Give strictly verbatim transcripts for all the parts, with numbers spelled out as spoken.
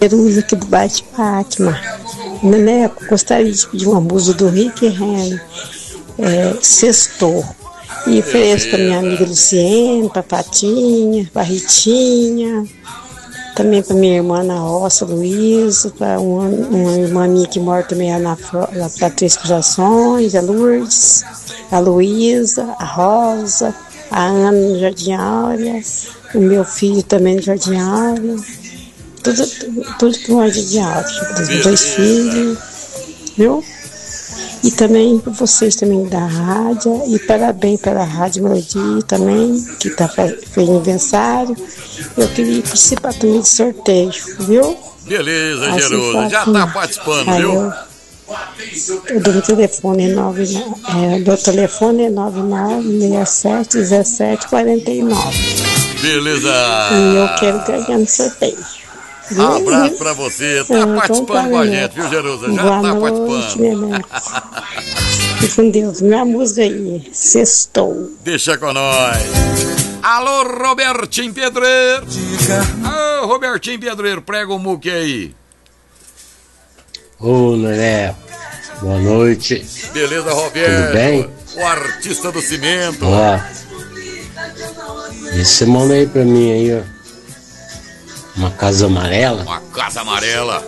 Jerusa aqui do bairro de Fátima. Neneco, gostaria de pedir uma música do Rick Henry, é, Sextou. E ofereço para minha amiga Luciene, para Patinha, para Ritinha, também para minha irmã Ana Roça, Luísa, para uma, uma irmã minha que mora também na, na, na Três Corações, a Lourdes, a Luísa, a Rosa, a Ana no Jardim Áurea, o meu filho também no Jardim Áurea, tudo, tudo, tudo que mora no Jardim Áurea, dos dois filhos, viu? E também para vocês também da rádio, e parabéns pela Rádio Melodia também, que tá, fez aniversário. Eu queria participar também do sorteio, viu? Beleza, assim, Jerusa, já tá participando, aí viu? Eu, eu dou meu telefone, é nove, é, meu telefone é nove nove seis sete um sete quatro nove. Beleza! E eu quero ganhar no sorteio. Viu? Abraço pra você, tá é, participando com a gente, viu, Jerusa? Já Boa tá noite, participando. E com Deus, minha música aí, Sextou. Deixa com nós. Alô, Robertinho Pedreiro. Ô, Robertinho Pedreiro, prega o muque aí. Ô, Nené, boa noite. Beleza, Roberto? Tudo bem? O artista do cimento. Ó, esse manda aí pra mim aí, ó. Uma casa amarela. Uma casa amarela.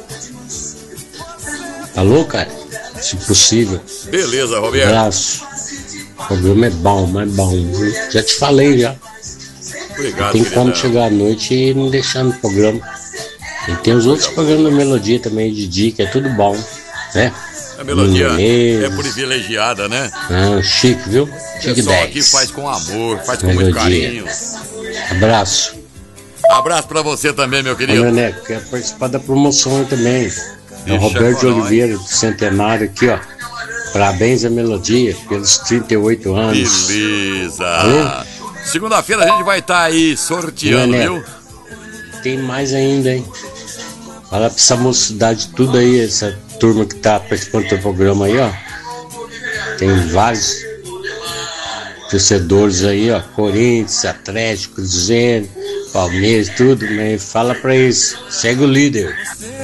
Alô, cara? Se possível. Beleza, Roberto. Abraço. O programa é bom, mas bom. Viu? Já te falei já. Obrigado, tem queridão. como chegar à noite e não deixar no programa. E tem os outros programas da Melodia também, de dica, é tudo bom, né? A Melodia Menezes. é privilegiada, né? Ah, chique, viu? Chique O pessoal dez. aqui faz com amor, faz com Melodia. muito carinho. Abraço. Abraço pra você também, meu Ô, querido. Neneco, quero participar da promoção aí também. É o Deixa Roberto com nós. Oliveira, do Centenário aqui, ó. Parabéns à Melodia pelos trinta e oito anos. Beleza. Alô? Segunda-feira a gente vai estar aí sorteando, Neneco, viu? tem mais ainda, hein? Fala pra essa mocidade tudo aí, essa turma que tá participando do teu programa aí, ó. Tem vários torcedores aí, ó. Corinthians, Atlético, Cruzeiro, Palmeiras, tudo, mas fala pra eles, segue o líder.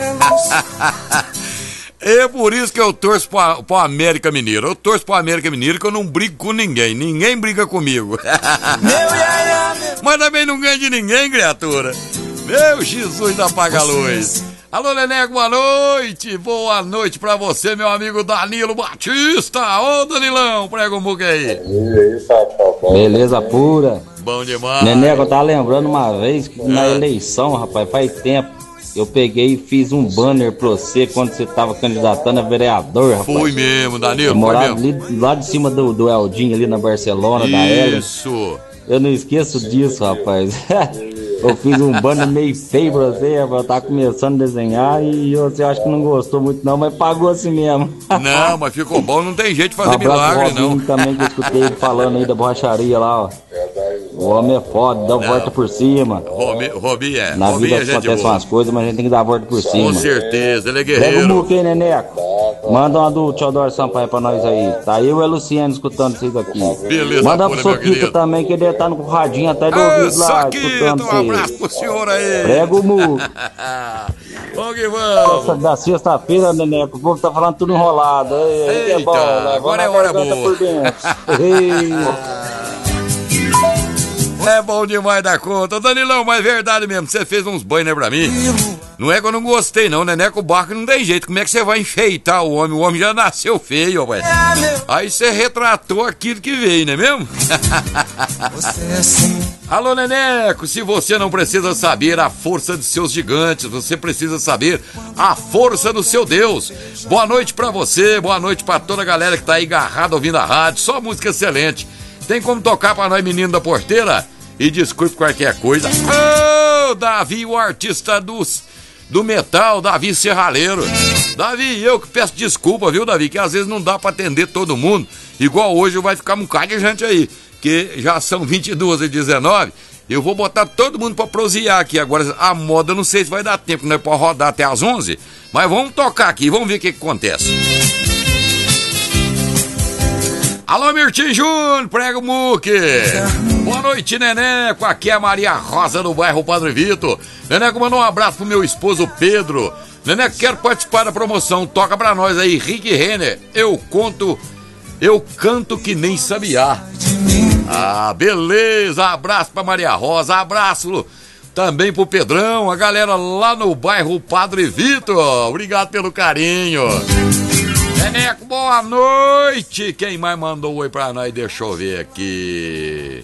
É por isso que eu torço pro, pro América Mineiro. Eu torço pro América Mineiro que eu não brigo com ninguém. Ninguém briga comigo. Mas também não ganho de ninguém, criatura. Meu Jesus da Paga-Luz. Alô, Neneco, boa noite. Boa noite pra você, meu amigo Danilo Batista. Ô, Danilão, prega um pouco aí. Beleza pura. Bom demais. Neneco, eu tava lembrando uma vez que na É. eleição, rapaz, faz tempo, eu peguei e fiz um banner pra você quando você tava candidatando a vereador, rapaz. Fui mesmo, Danilo, Eu foi morava mesmo. ali, lá de cima do, do Eldinho, ali na Barcelona, da Ellen. Isso. Eu não esqueço disso, rapaz. Eu fiz um banner meio feio pra você, rapaz. Eu tava começando a desenhar e você acha que não gostou muito não, mas pagou assim mesmo. Não, mas ficou bom, não tem jeito de Um fazer abraço pro milagre, Robinho não. também, que eu escutei ele falando aí da borracharia lá, ó. O homem é foda, dá a volta por cima. Robi, Robi é. Na Robi vida é gente acontecem boa. umas coisas, mas a gente tem que dar a volta por Com cima. certeza, ele é Pega o guerreiro. muque aí, Neneco. Manda uma do Teodoro Sampaio pra nós aí. Tá eu e a Luciane escutando vocês aqui. Beleza, Manda pura, pro meu Soquita querido. também, que ele deve estar no radinho até do Ô, ouvido lá, Soquita, escutando um abraço vocês. pro senhor aí. Prega o muque. Vamos que vamos. Da sexta-feira, Neneco, o povo tá falando tudo enrolado. Ei, aí que é bom, Eita, né? agora é Vamos na hora garganta boa. por dentro. Ei. É bom demais da conta. Danilão, mas é verdade mesmo, você fez uns banhos pra mim. Não é que eu não gostei não, Neneco Barco não tem jeito. Como é que você vai enfeitar o homem? O homem já nasceu feio, rapaz. Aí você retratou aquilo que veio, não é mesmo? Alô, Neneco, se você não precisa saber a força de seus gigantes, você precisa saber a força do seu Deus. Boa noite pra você, boa noite pra toda a galera que tá aí agarrada ouvindo a rádio. Só música excelente. Tem como tocar pra nós, menino da porteira? E desculpe qualquer coisa. Ô, Davi, o artista dos, do metal, Davi Serralheiro. Davi, eu que peço desculpa, viu, Davi? Que às vezes não dá pra atender todo mundo. Igual hoje vai ficar um cara de gente aí. Que já são vinte e duas e dezenove. Eu vou botar todo mundo pra prosear aqui. Agora, a moda, não sei se vai dar tempo, né? Pra rodar até às onze. Mas vamos tocar aqui, vamos ver o que, que acontece. Alô, Mirtinho Júnior, prega o muque. Boa noite, Neneco. Aqui é a Maria Rosa do bairro Padre Vitor. Neneco, mandou um abraço pro meu esposo Pedro. Neneco, quero participar da promoção. Toca pra nós aí, Rick Renner. Eu conto, eu canto que nem sabiá. Ah, beleza. Abraço pra Maria Rosa. Abraço também pro Pedrão, a galera lá no bairro Padre Vitor. Obrigado pelo carinho. Neneco, boa noite. Quem mais mandou um oi pra nós? Deixa eu ver aqui.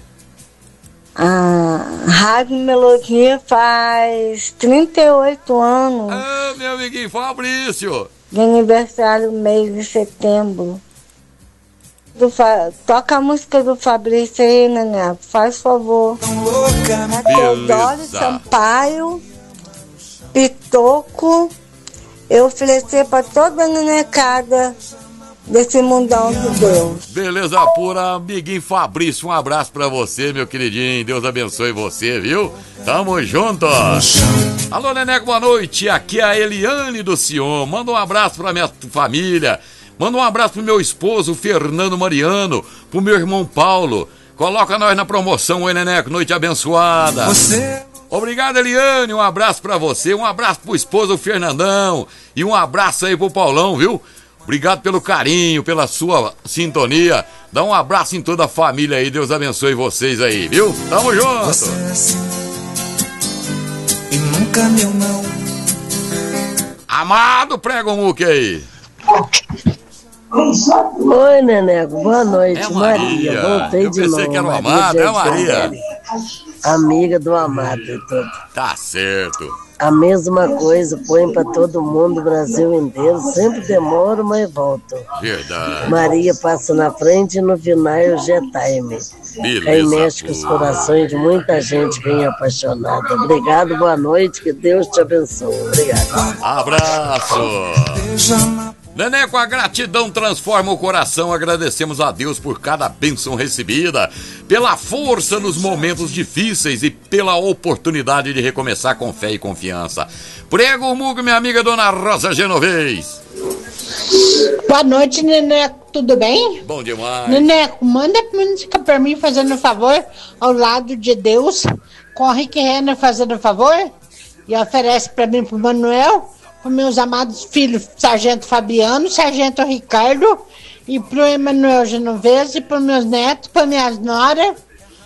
A Rádio Melodia faz trinta e oito anos. Ah, meu amiguinho Fabrício. De aniversário, mês de setembro. Do Fa... Toca a música do Fabrício aí, Nené. Faz favor. Teodoro Sampaio, Pitoco. Eu oferecer pra toda a nenecada desse mundão de Deus. Beleza pura, amiguinho Fabrício, um abraço pra você, meu queridinho. Deus abençoe você, viu? Tamo junto. Alô, Neneco, boa noite. Aqui é a Eliane do Sion. Manda um abraço pra minha família. Manda um abraço pro meu esposo, Fernando Mariano. Pro meu irmão Paulo. Coloca nós na promoção, oi, Neneco. Noite abençoada. Você... Obrigado, Eliane. Um abraço pra você. Um abraço pro esposo, Fernandão. E um abraço aí pro Paulão, viu? Obrigado pelo carinho, pela sua sintonia. Dá um abraço em toda a família aí. Deus abençoe vocês aí, viu? Tamo junto. Você é assim, e nunca meu não. Amado, prega um muque aí. Oi, Neneco. Boa noite. É Maria. Maria. Voltei Eu de pensei novo. que era o Amado. É Maria. Amiga do Amado e tudo. Tá certo. A mesma coisa, põe pra todo mundo, Brasil inteiro. Sempre demoro, mas volto. Verdade. Maria passa na frente e no final o G-Time. Aí mexe com os corações de muita gente bem apaixonada. Obrigado, boa noite, que Deus te abençoe. Obrigado. Abraço. Neneco, a gratidão transforma o coração. Agradecemos a Deus por cada bênção recebida, pela força nos momentos difíceis e pela oportunidade de recomeçar com fé e confiança. Prego o mugo, minha amiga Dona Rosa Genovez. Boa noite, Neneco. Tudo bem? Bom demais. Neneco, manda música pra mim, fazendo um favor, ao lado de Deus, com o Rick Renner fazendo um favor, e oferece pra mim, pro Manuel, para meus amados filhos, Sargento Fabiano, Sargento Ricardo, e pro Emanuel Genovese, e para meus netos, para minhas noras,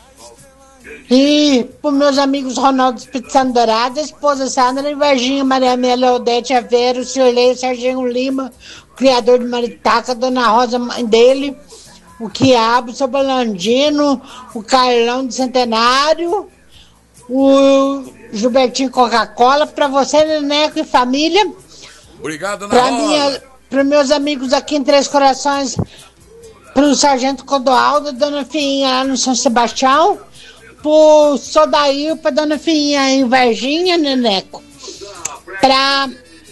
e para meus amigos Ronaldo Espírito Santo Dourado, a esposa Sandra, e Varginha, Maria Amélia, Odete Aveiro, o senhor Leio, Serginho Lima, o criador de Maritaca, Dona Rosa, mãe dele, o Quiabo, o seu Balandino, o Carlão de Centenário, o Gilbertinho Coca-Cola, pra você, Neneco e família. Obrigado, Ana pra Rosa. minha, Para meus amigos aqui em Três Corações, pro Sargento Codoaldo, Dona Fiinha lá no São Sebastião, pro Sodail, pra Dona Fiinha em Varginha, Neneco. Pra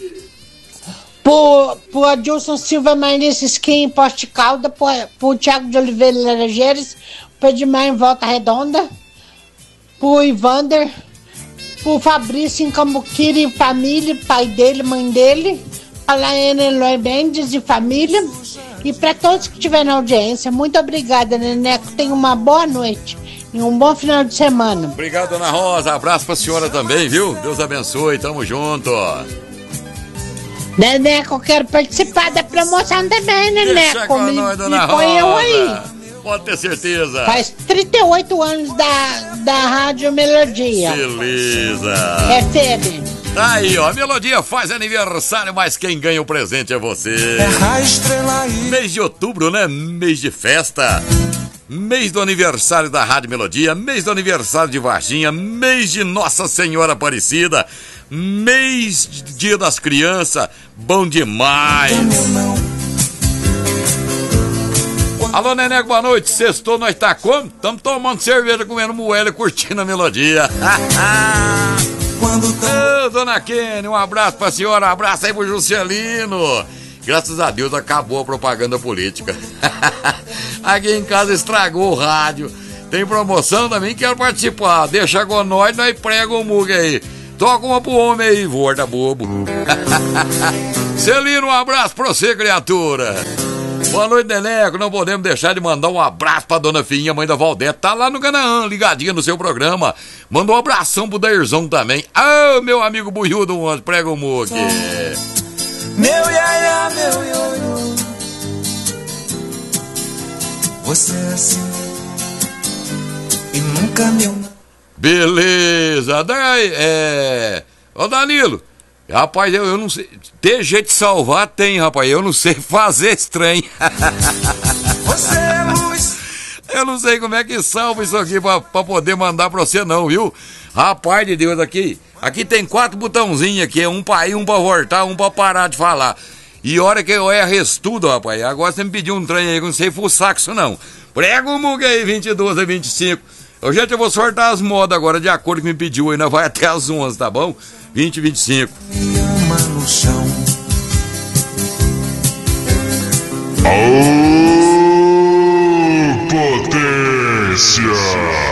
pro, pro Adilson Silva Marnice Skin em Poste Calda, pro, pro Thiago de Oliveira Laranjeiras, pro Edmar em Volta Redonda, pro Ivander, pro Fabrício em Cambuquira e família, pai dele, mãe dele, pra Laene Eloy Mendes e família, e para todos que estiverem na audiência. Muito obrigada, Neneco. Tenha uma boa noite e um bom final de semana. Obrigado, Dona Rosa. Abraço pra senhora também, viu? Deus abençoe. Tamo junto. Neneco, eu quero participar da promoção também, Neneco. Deixa com me, nós, Dona me põe eu aí. Rosa. Pode ter certeza. Faz trinta e oito anos da, da Rádio Melodia. Beleza. É febre. Tá aí, ó. A Melodia faz aniversário, mas quem ganha o presente é você. Mês de outubro, né? Mês de festa. Mês do aniversário da Rádio Melodia. Mês do aniversário de Varginha. Mês de Nossa Senhora Aparecida. Mês de Dia das Crianças. Bom demais. Alô, Neneco, boa noite. Sextou, nós tá como? Estamos tomando cerveja, comendo moela e curtindo a Melodia. Ô, Dona Kenny, um abraço pra senhora, um abraço aí pro Juscelino. Graças a Deus acabou a propaganda política. Aqui em casa estragou o rádio. Tem promoção também, quero participar. Deixa com nós, nós prega o mugue aí. Toca uma pro homem aí, vorda bobo. Celino, um abraço pra você, criatura. Boa noite, Neneco. Não podemos deixar de mandar um abraço pra dona Finha, mãe da Valdete. Tá lá no Canaã, ligadinha no seu programa. Manda um abração pro Dairzão também. Ah, oh, meu amigo Buiudo, prega o muque. Meu iaia, meu ioiô, você é assim e nunca me... Beleza, daí, é... Ô Danilo, rapaz, eu, eu não sei... Ter jeito de salvar tem, rapaz, eu não sei fazer estranho. Você é luz. Eu não sei como é que salva isso aqui pra, pra poder mandar pra você não, viu? Rapaz de Deus, aqui, aqui tem quatro botãozinhos aqui, um pra ir, um pra voltar, um pra parar de falar. E hora que eu erro tudo, rapaz, agora você me pediu um trem aí que eu não sei fuçar com isso não. Prega o mugue aí, vinte e dois a vinte e cinco. Eu, gente, eu vou sortar as modas agora, de acordo com o que me pediu, ainda vai até as onze, tá bom? vinte e vinte e cinco. Me ama no chão. Aô, potência!